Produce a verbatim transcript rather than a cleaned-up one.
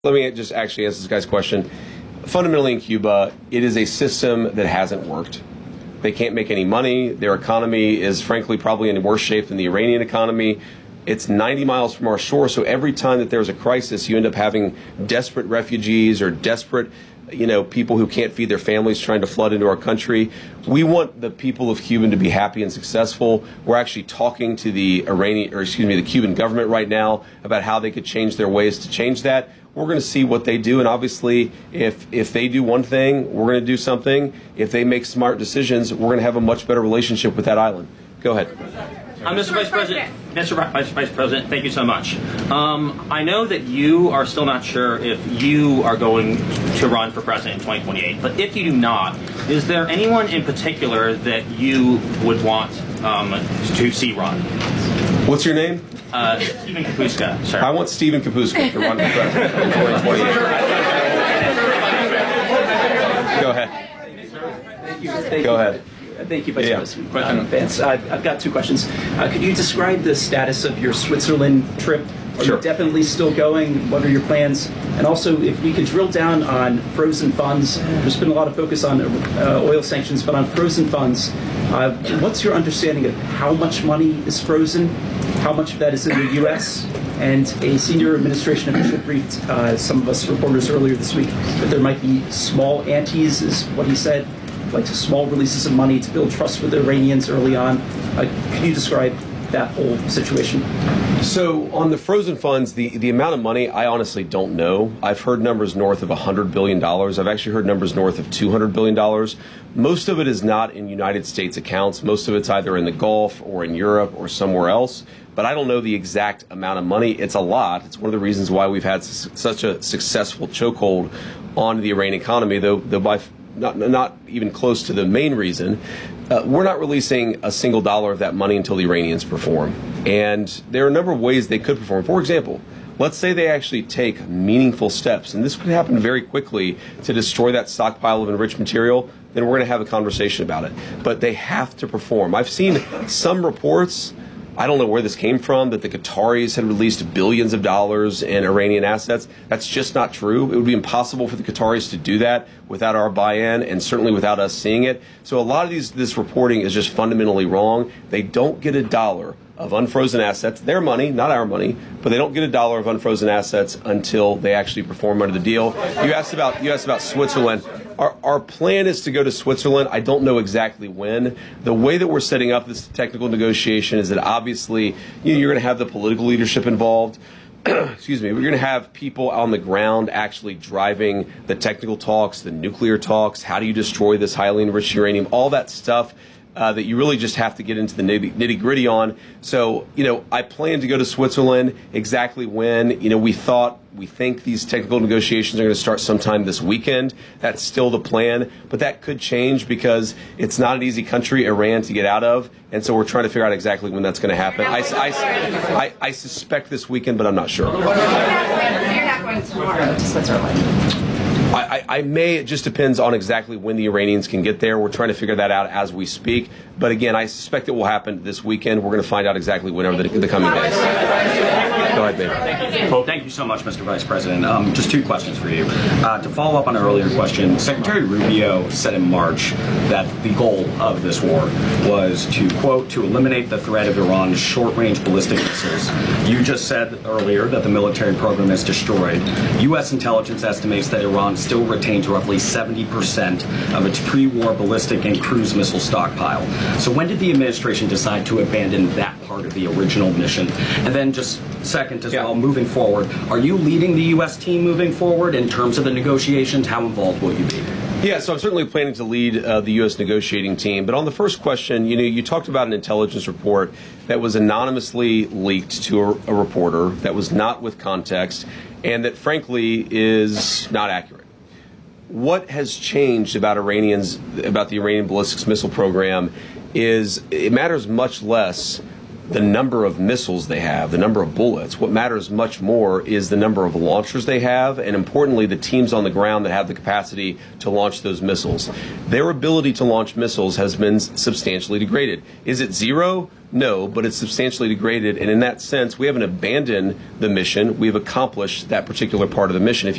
Let me just actually answer this guy's question. Fundamentally in Cuba, it is a system that hasn't worked. They can't make any money. Their economy is frankly probably in worse shape than the Iranian economy. It's ninety miles from our shore, so every time that there's a crisis, you end up having desperate refugees or desperate, you know, people who can't feed their families trying to flood into our country. We want the people of Cuba to be happy and successful. We're actually talking to the Iranian, or excuse me, the Cuban government right now about how they could change their ways to change that. We're going to see what they do, and obviously, if if they do one thing, we're going to do something. If they make smart decisions, we're going to have a much better relationship with that island. Go ahead. Uh, Mister Vice President, Mister Vice, Vice President, thank you so much. Um, I know that you are still not sure if you are going to run for president in twenty twenty-eight, but if you do not, is there anyone in particular that you would want um, to see run? What's your name? Uh, Stephen Kapuska, sir. I want Stephen Kapuska to run for president in twenty twenty-eight. Go ahead. Thank you. Thank Go you. ahead. Thank you, Vice Yeah. President um, Vance. Uh, I've got two questions. Uh, could you describe the status of your Switzerland trip? Are Sure. you definitely still going? What are your plans? And also, if we could drill down on frozen funds, there's been a lot of focus on uh, oil sanctions, but on frozen funds, uh, what's your understanding of how much money is frozen? How much of that is in the U S? And a senior administration official briefed uh, some of us reporters earlier this week that there might be small antes, is what he said, like small releases of money to build trust with the Iranians early on. Uh, can you describe that whole situation? So on the frozen funds, the, the amount of money, I honestly don't know. I've heard numbers north of one hundred billion dollars. I've actually heard numbers north of two hundred billion dollars. Most of it is not in United States accounts. Most of it's either in the Gulf or in Europe or somewhere else. But I don't know the exact amount of money. It's a lot. It's one of the reasons why we've had s- such a successful chokehold on the Iranian economy, though, though by f- not, not even close to the main reason. Uh, we're not releasing a single dollar of that money until the Iranians perform. And there are a number of ways they could perform. For example, let's say they actually take meaningful steps, and this could happen very quickly, to destroy that stockpile of enriched material, then we're going to have a conversation about it. But they have to perform. I've seen some reports, I don't know where this came from, that the Qataris had released billions of dollars in Iranian assets. That's just not true. It would be impossible for the Qataris to do that without our buy-in, and certainly without us seeing it. So a lot of these this reporting is just fundamentally wrong. They don't get a dollar of unfrozen assets, their money, not our money, but they don't get a dollar of unfrozen assets until they actually perform under the deal. You asked about you asked about Switzerland. Our, our plan is to go to Switzerland. I don't know exactly when. The way that we're setting up this technical negotiation is that obviously you know, you're going to have the political leadership involved. Excuse me. We're going to have people on the ground actually driving the technical talks, the nuclear talks. How do you destroy this highly enriched uranium? All that stuff. Uh, that you really just have to get into the nitty gritty on. So, you know, I plan to go to Switzerland. Exactly when, you know, we thought, we think these technical negotiations are going to start sometime this weekend. That's still the plan, but that could change because it's not an easy country, Iran, to get out of. And so we're trying to figure out exactly when that's going to happen. I, I, I, I suspect this weekend, but I'm not sure. So you're not going tomorrow to Switzerland? I, I may. It just depends on exactly when the Iranians can get there. We're trying to figure that out as we speak. But again, I suspect it will happen this weekend. We're going to find out exactly whenever the, the coming days. Go ahead, babe. Thank you. Well, thank you so much, Mister Vice President. Um, just two questions for you. Uh, to follow up on an earlier question, Secretary Rubio said in March that the goal of this war was to, quote, to eliminate the threat of Iran's short-range ballistic missiles. You just said earlier that the military program is destroyed. U S intelligence estimates that Iran still retains roughly seventy percent of its pre-war ballistic and cruise missile stockpile. So when did the administration decide to abandon that part of the original mission? And then just second as yeah. well, moving forward, are you leading the U S team moving forward in terms of the negotiations? How involved will you be? Yeah, so I'm certainly planning to lead uh, the U S negotiating team. But on the first question, you know, you talked about an intelligence report that was anonymously leaked to a, a reporter, that was not with context, and that frankly is not accurate. What has changed about Iranians, about the Iranian ballistics missile program, is it matters much less the number of missiles they have, the number of bullets. What matters much more is the number of launchers they have, and importantly, the teams on the ground that have the capacity to launch those missiles. Their ability to launch missiles has been substantially degraded. Is it zero? No, but it's substantially degraded, and in that sense, we haven't abandoned the mission. We've accomplished that particular part of the mission. If